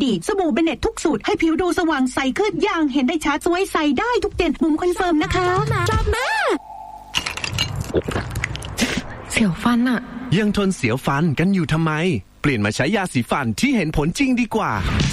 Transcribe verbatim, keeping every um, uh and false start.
ดีสบู่เบเน็ตทุกสูตรให้ผิวดูสว่างใสขึ้นอย่างเห็นได้ชัดสวยใสได้ทุกเด่นบุ๋มคอนเฟิร์มนะคะจับแม่เสียวฟันอะยังทนเสียวฟันกันอยู่ทำไมเปลี่ยนมาใช้ยาสีฟันที่เห็นผลจริงดีกว่า